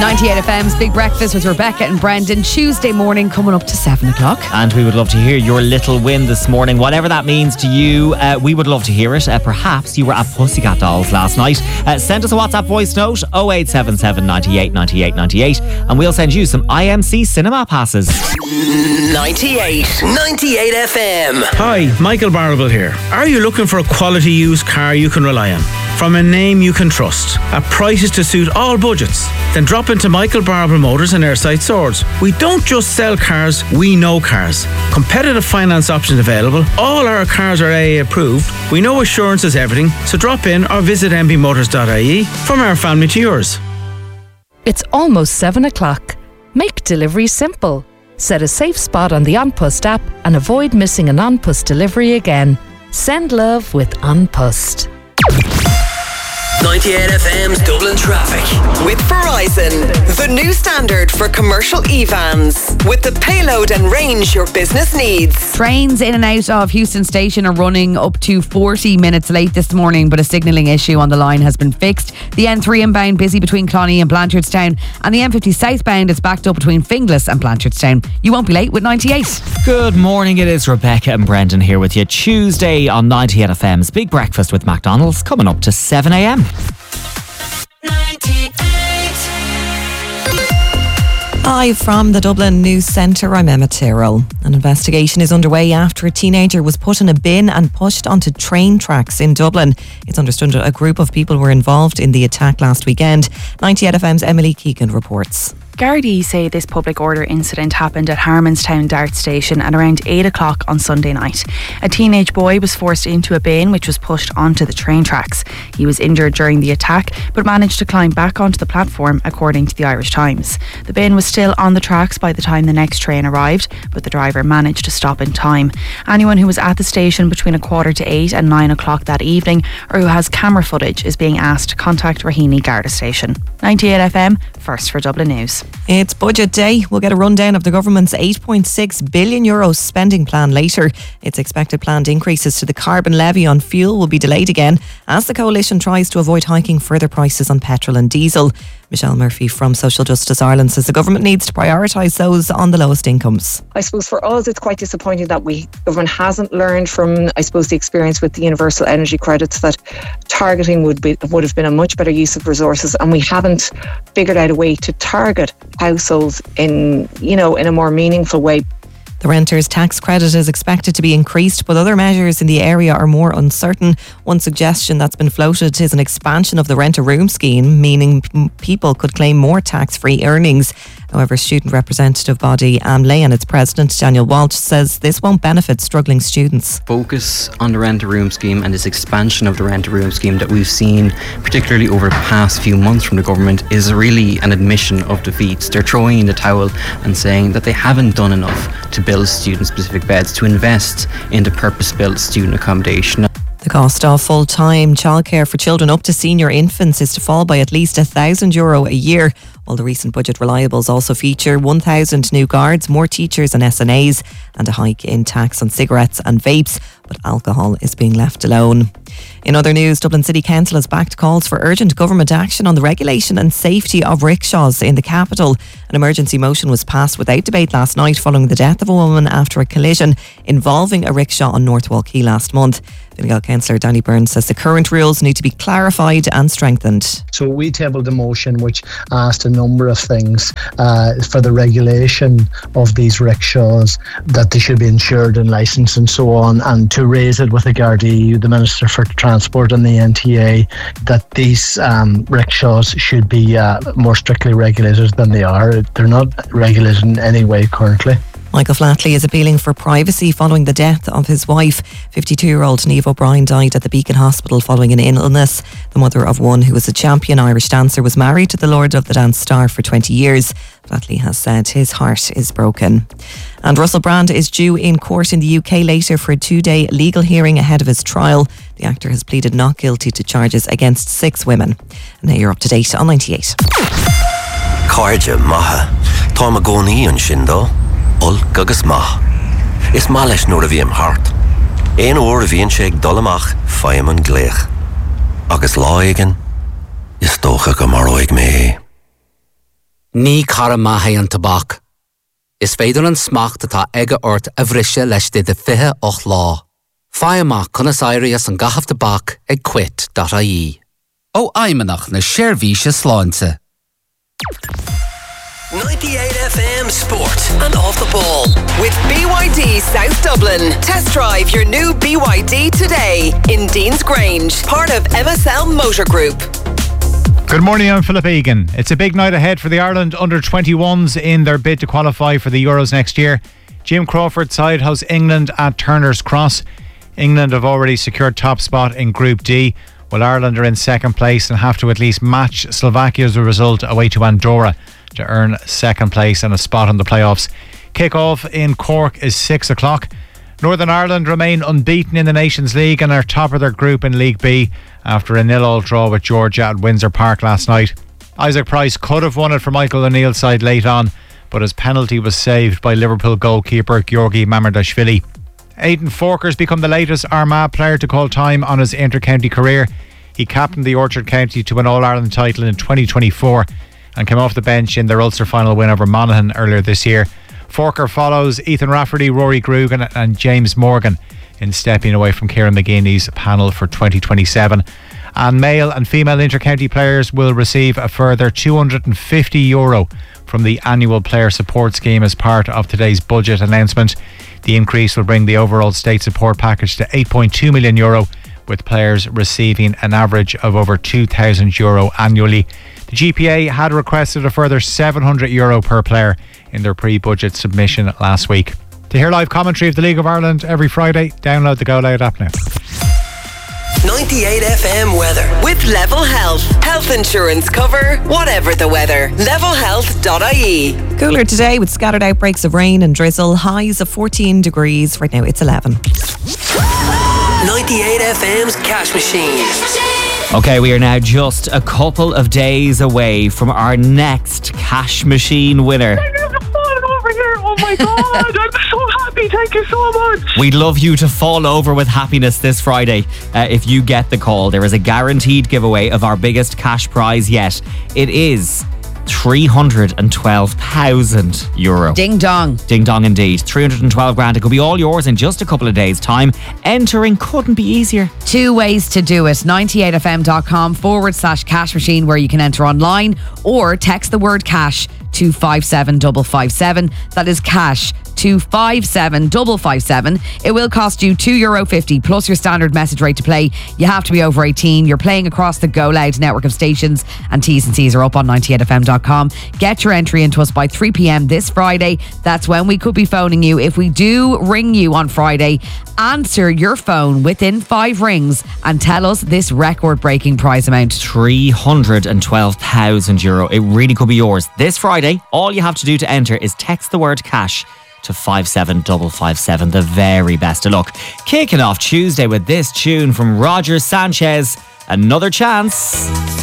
98 FM's Big Breakfast with Rebecca and Brendan, Tuesday morning coming up to 7 o'clock. And we would love to hear your little win this morning, whatever that means to you. We would love to hear it. Perhaps you were at Pussycat Dolls last night. Send us a WhatsApp voice note 0877 98 98 98 and we'll send you some IMC cinema passes. 98 FM. Hi, Michael Barrable here. Are you looking for a quality used car you can rely on? From a name you can trust, at prices to suit all budgets? Then drop into Michael Barrable Motors in Airside Swords. We don't just sell cars, we know cars. Competitive finance options available. All our cars are AA approved. We know assurance is everything, so drop in or visit mbmotors.ie. From our family to yours. It's almost 7 o'clock. Make delivery simple. Set a safe spot on the An Post app and avoid missing an An Post delivery again. Send love with An Post. 98 FM's Dublin traffic. With Verizon, the new standard for commercial e-vans. With the payload and range your business needs. Trains in and out of Houston Station are running up to 40 minutes late this morning, but a signalling issue on the line has been fixed. The N3 inbound busy between Cloney and Blanchardstown, and the M50 southbound is backed up between Finglas and Blanchardstown. You won't be late with 98. Good morning, it is Rebecca and Brendan here with you. Tuesday on 98 FM's Big Breakfast with McDonald's, coming up to 7 a.m. 98. Live from the Dublin News Centre, I'm Emma Tyrrell. An investigation is underway after a teenager was put in a bin and pushed onto train tracks in Dublin. It's understood a group of people were involved in the attack last weekend. 98 FM's Emily Keegan reports. Gardaí say this public order incident happened at Harmonstown Dart Station at around 8 o'clock on Sunday night. A teenage boy was forced into a bin which was pushed onto the train tracks. He was injured during the attack but managed to climb back onto the platform, according to the Irish Times. The bin was still on the tracks by the time the next train arrived, but the driver managed to stop in time. Anyone who was at the station between 7:45 and 9 o'clock that evening or who has camera footage is being asked to contact Raheny Garda Station. 98 FM, first for Dublin News. It's budget day. We'll get a rundown of the government's €8.6 billion spending plan later. It's expected planned increases to the carbon levy on fuel will be delayed again as the coalition tries to avoid hiking further prices on petrol and diesel. Michelle Murphy from Social Justice Ireland says the government needs to prioritise those on the lowest incomes. I suppose for us it's quite disappointing that government hasn't learned from, I suppose, the experience with the universal energy credits, that targeting would have been a much better use of resources, and we haven't figured out a way to target households in a more meaningful way. The renters' tax credit is expected to be increased, but other measures in the area are more uncertain. One suggestion that's been floated is an expansion of the rent-a-room scheme, meaning people could claim more tax-free earnings. However, student representative body AMLE and its president Daniel Walsh says this won't benefit struggling students. Focus on the rent-a-room scheme and this expansion of the rent-a-room scheme that we've seen, particularly over the past few months from the government, is really an admission of defeat. They're throwing in the towel and saying that they haven't done enough to build student-specific beds, to invest into purpose-built student accommodation. The cost of full-time childcare for children up to senior infants is to fall by at least €1,000 a year. While the recent budget reliables also feature 1,000 new guards, more teachers and SNAs, and a hike in tax on cigarettes and vapes, but alcohol is being left alone. In other news, Dublin City Council has backed calls for urgent government action on the regulation and safety of rickshaws in the capital. An emergency motion was passed without debate last night following the death of a woman after a collision involving a rickshaw on North Wall Quay last month. Fine Gael Councillor Danny Byrne says the current rules need to be clarified and strengthened. So we tabled a motion which asked a number of things for the regulation of these rickshaws, that they should be insured and licensed and so on, and to raise it with the Gardaí, the Minister for Transport and the NTA, that these rickshaws should be more strictly regulated than they are. They're not regulated in any way currently. Michael Flatley is appealing for privacy following the death of his wife. 52-year-old Niamh O'Brien died at the Beacon Hospital following an illness. The mother of one who was a champion Irish dancer was married to the Lord of the Dance star for 20 years. Flatley has said his heart is broken. And Russell Brand is due in court in the UK later for a 2-day legal hearing ahead of his trial. The actor has pleaded not guilty to charges against 6 women. And now you're up to date on 98. Carja maha, Tá goni an shindo. Ol gagus mach. Is má leis nuair a bhíam hart. Éon uair a bhíonn sé ag dul amach faim an gléach. Agus lá aigean is dócha go mar óig mé. Ní cara maithe an tabhac. Is féidir an smacht atá aige ort a bhrisise leis de 28 lá. Fáil amach conas éirí as an gahaf tabhac ag quit.ie. Ó aimeanach na seirbhíse sláinte. 98 FM Sport and Off the Ball with BYD South Dublin. Test drive your new BYD today in Dean's Grange, part of MSL Motor Group. Good morning, I'm Philip Egan. It's a big night ahead for the Ireland under-21s in their bid to qualify for the Euros next year. Jim Crawford's side hosts England at Turner's Cross. England have already secured top spot in Group D, while Ireland are in second place and have to at least match Slovakia's result away to Andorra to earn second place and a spot in the playoffs. Kick-off in Cork is 6 o'clock. Northern Ireland remain unbeaten in the Nations League and are top of their group in League B after a 0-0 draw with Georgia at Windsor Park last night. Isaac Price could have won it for Michael O'Neill's side late on, but his penalty was saved by Liverpool goalkeeper Georgi Mamardashvili. Aidan Forker's become the latest Armagh player to call time on his inter-county career. He captained the Orchard County to an All-Ireland title in 2024 and came off the bench in their Ulster final win over Monaghan earlier this year. Forker follows Ethan Rafferty, Rory Grugan and James Morgan in stepping away from Kieran McGeeney's panel for 2027. And male and female inter-county players will receive a further €250 from the annual player support scheme as part of today's budget announcement. The increase will bring the overall state support package to €8.2 million, with players receiving an average of over €2,000 annually. The GPA had requested a further €700 per player in their pre-budget submission last week. To hear live commentary of the League of Ireland every Friday, download the Go Loud app now. 98 FM weather with Level Health. Health insurance cover, whatever the weather. Levelhealth.ie. Cooler today with scattered outbreaks of rain and drizzle. Highs of 14 degrees. Right now it's 11. 98 FM's Cash Machine. Okay, we are now just a couple of days away from our next Cash Machine winner. Over here. Oh my God, I'm so happy. Thank you so much. We'd love you to fall over with happiness this Friday if you get the call. There is a guaranteed giveaway of our biggest cash prize yet. It is €312,000. Ding dong. Ding dong indeed. 312 grand. It could be all yours in just a couple of days' time. Entering couldn't be easier. Two ways to do it. 98fm.com/cash machine, where you can enter online or text the word cash to 57557. That is cash to 57557. It will cost you €2.50 plus your standard message rate to play. You have to be over 18. You're playing across the Go Loud network of stations, and T's and C's are up on 98fm.com. Get your entry into us by 3 p.m. this Friday. That's when we could be phoning you. If we do ring you on Friday, answer your phone within 5 rings and tell us this record-breaking prize amount. €312,000. It really could be yours this Friday. All you have to do to enter is text the word cash to 57557. The very best of luck. Kicking off Tuesday with this tune from Roger Sanchez, Another Chance.